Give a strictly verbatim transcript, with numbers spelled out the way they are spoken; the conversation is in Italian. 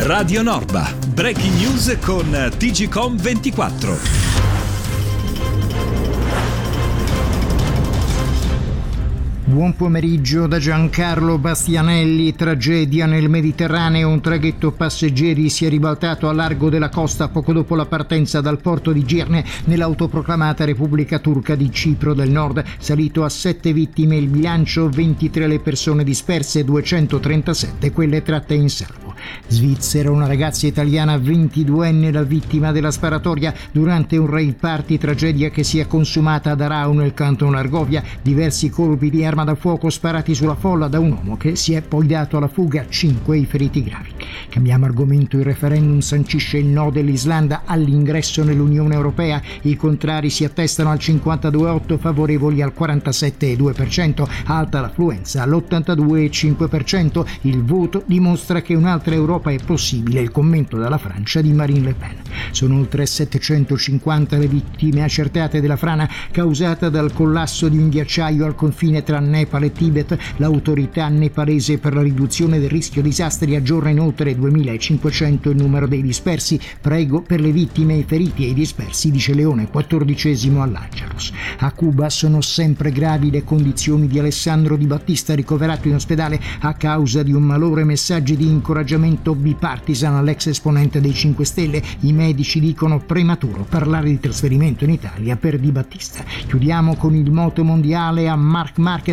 Radio Norba, breaking news con T G Com ventiquattro. Buon pomeriggio da Giancarlo Bastianelli. Tragedia nel Mediterraneo. Un traghetto passeggeri si è ribaltato a largo della costa poco dopo la partenza dal porto di Girne nell'autoproclamata Repubblica Turca di Cipro del Nord. Salito a sette vittime il bilancio, ventitré le persone disperse, duecentotrentasette quelle tratte in salvo. Svizzera, una ragazza italiana ventiduenne la vittima della sparatoria durante un rave party, tragedia che si è consumata ad Arau nel canton Argovia. Diversi colpi di arma da fuoco sparati sulla folla da un uomo che si è poi dato alla fuga, cinque i feriti gravi. Cambiamo argomento. Il referendum sancisce il no dell'Islanda all'ingresso nell'Unione Europea. I contrari si attestano al cinquantadue virgola otto, favorevoli al quarantasette virgola due per cento, alta l'affluenza all'ottantadue virgola cinque per cento. Il voto dimostra che un'altra Europa è possibile. Il commento dalla Francia di Marine Le Pen. Sono oltre settecentocinquanta le vittime accertate della frana causata dal collasso di un ghiacciaio al confine tra Nepal e Tibet. L'autorità nepalese per la riduzione del rischio disastri aggiorna inoltre duemilacinquecento il numero dei dispersi. Prego per le vittime, i feriti e i dispersi, dice Leone quattordicesimo all'Angelus. A Cuba sono sempre gravi le condizioni di Alessandro Di Battista, ricoverato in ospedale a causa di un malore. Messaggi di incoraggiamento bipartisan all'ex esponente dei cinque Stelle. I medici dicono prematuro parlare di trasferimento in Italia per Di Battista. Chiudiamo con il moto mondiale. A Marc Marquez